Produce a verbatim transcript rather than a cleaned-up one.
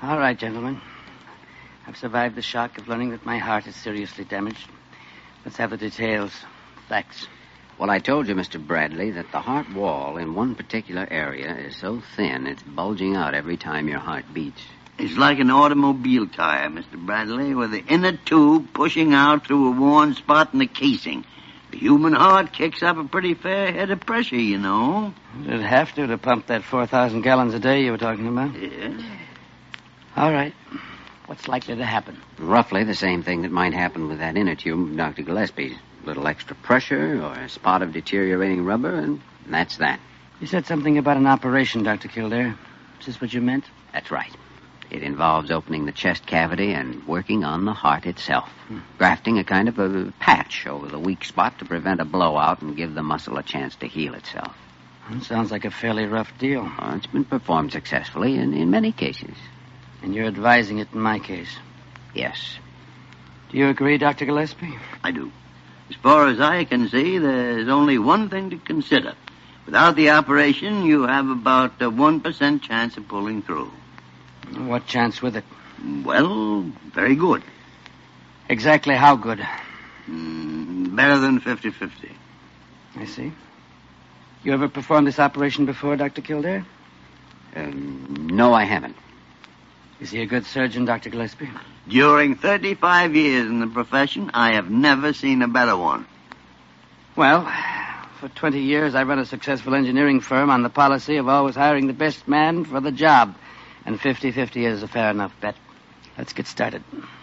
All right, gentlemen. I've survived the shock of learning that my heart is seriously damaged. Let's have the details. Facts. Well, I told you, Mister Bradley, that the heart wall in one particular area is so thin it's bulging out every time your heart beats. It's like an automobile tire, Mister Bradley, with the inner tube pushing out through a worn spot in the casing. The human heart kicks up a pretty fair head of pressure, you know. It'd have to to pump that four thousand gallons a day you were talking about. Yeah. All right. What's likely to happen? Roughly the same thing that might happen with that inner tube of Doctor Gillespie's. A little extra pressure or a spot of deteriorating rubber, and that's that. You said something about an operation, Doctor Kildare. Is this what you meant? That's right. It involves opening the chest cavity and working on the heart itself. Hmm. Grafting a kind of a patch over the weak spot to prevent a blowout and give the muscle a chance to heal itself. It sounds like a fairly rough deal. Well, it's been performed successfully in, in many cases. And you're advising it in my case? Yes. Do you agree, Doctor Gillespie? I do. As far as I can see, there's only one thing to consider. Without the operation, you have about a one percent chance of pulling through. What chance with it? Well, very good. Exactly how good? Mm, better than fifty-fifty. I see. You ever performed this operation before, Doctor Kildare? Um, no, I haven't. Is he a good surgeon, Doctor Gillespie? During thirty-five years in the profession, I have never seen a better one. Well, for twenty years, I run a successful engineering firm on the policy of always hiring the best man for the job. And fifty-fifty is a fair enough bet. Let's get started.